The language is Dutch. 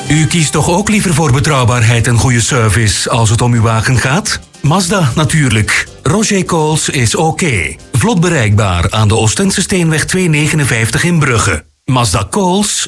U kiest toch ook liever voor betrouwbaarheid en goede service als het om uw wagen gaat? Mazda natuurlijk. Roger Coles is oké. Vlot bereikbaar aan de Oostense Steenweg 259 in Brugge. Mazda Coles